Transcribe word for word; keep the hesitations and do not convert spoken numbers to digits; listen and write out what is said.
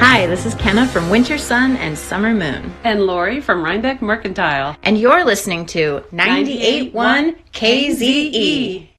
Hi, this is Kenna from Winter Sun and Summer Moon. And Lori from Rhinebeck Mercantile. And you're listening to ninety-eight point one K Z E.